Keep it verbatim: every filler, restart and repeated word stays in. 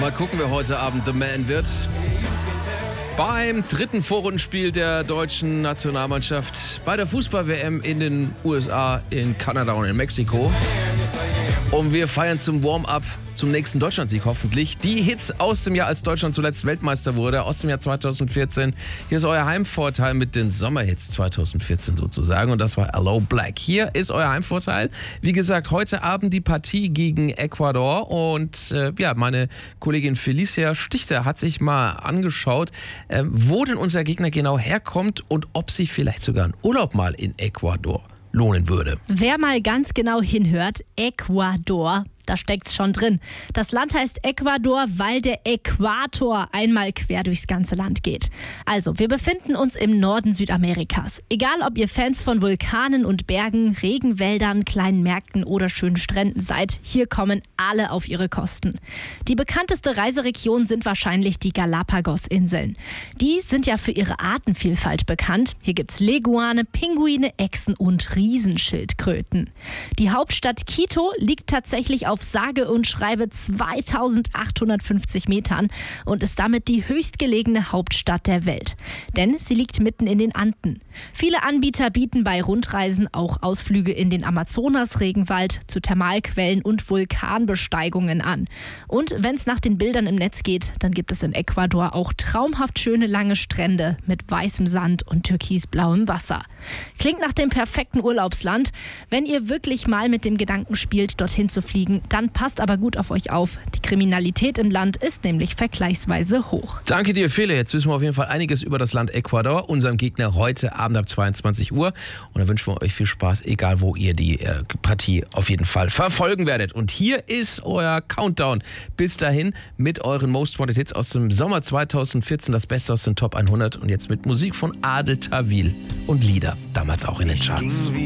Mal gucken, wer heute Abend The Man wird. Beim dritten Vorrundenspiel der deutschen Nationalmannschaft bei der Fußball-W M in den U S A, in Kanada und in Mexiko. Und wir feiern zum Warm-up zum nächsten Deutschlandsieg hoffentlich die Hits aus dem Jahr, als Deutschland zuletzt Weltmeister wurde, aus dem Jahr zweitausendvierzehn. Hier ist euer Heimvorteil mit den Sommerhits zweitausendvierzehn sozusagen, und das war Hello Black. Hier ist euer Heimvorteil. Wie gesagt, heute Abend die Partie gegen Ecuador, und äh, ja, meine Kollegin Felicia Stichter hat sich mal angeschaut, äh, wo denn unser Gegner genau herkommt und ob sich vielleicht sogar ein Urlaub mal in Ecuador lohnen würde. Wer mal ganz genau hinhört, Ecuador, da steckt's schon drin. Das Land heißt Ecuador, weil der Äquator einmal quer durchs ganze Land geht. Also, wir befinden uns im Norden Südamerikas. Egal, ob ihr Fans von Vulkanen und Bergen, Regenwäldern, kleinen Märkten oder schönen Stränden seid, hier kommen alle auf ihre Kosten. Die bekannteste Reiseregion sind wahrscheinlich die Galapagos-Inseln. Die sind ja für ihre Artenvielfalt bekannt. Hier gibt's Leguane, Pinguine, Echsen und Riesenschildkröten. Die Hauptstadt Quito liegt tatsächlich auf auf sage und schreibe zweitausendachthundertfünfzig Metern und ist damit die höchstgelegene Hauptstadt der Welt. Denn sie liegt mitten in den Anden. Viele Anbieter bieten bei Rundreisen auch Ausflüge in den Amazonas-Regenwald, zu Thermalquellen und Vulkanbesteigungen an. Und wenn es nach den Bildern im Netz geht, dann gibt es in Ecuador auch traumhaft schöne lange Strände mit weißem Sand und türkisblauem Wasser. Klingt nach dem perfekten Urlaubsland. Wenn ihr wirklich mal mit dem Gedanken spielt, dorthin zu fliegen, dann passt aber gut auf euch auf. Die Kriminalität im Land ist nämlich vergleichsweise hoch. Danke dir, Fele. Jetzt wissen wir auf jeden Fall einiges über das Land Ecuador, unserem Gegner heute Abend ab zweiundzwanzig Uhr. Und da wünschen wir euch viel Spaß, egal wo ihr die äh, Partie auf jeden Fall verfolgen werdet. Und hier ist euer Countdown bis dahin mit euren Most Wanted Hits aus dem Sommer zweitausendvierzehn, das Beste aus den Top hundert, und jetzt mit Musik von Adel Tawil und Lieder, damals auch in den Charts.